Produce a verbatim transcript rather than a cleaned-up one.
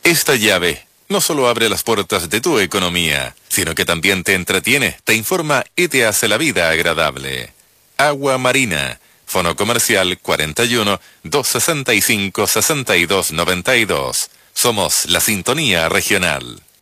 Esta llave no solo abre las puertas de tu economía, sino que también te entretiene, te informa y te hace la vida agradable. Agua Marina. Fono comercial cuarenta y uno, doscientos sesenta y cinco, sesenta y dos noventa y dos. Somos la sintonía regional.